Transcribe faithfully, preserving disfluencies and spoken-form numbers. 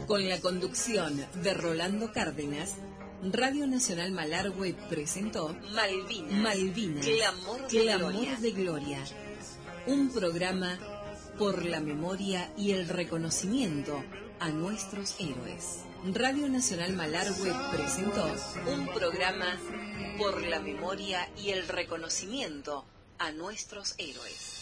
Con la conducción de Rolando Cárdenas, Radio Nacional Malargüe presentó Malvinas, Malvinas, Clamor, de, Clamor Gloria. de Gloria, un programa por la memoria y el reconocimiento a nuestros héroes. Radio Nacional Malargüe presentó un programa por la memoria y el reconocimiento a nuestros héroes.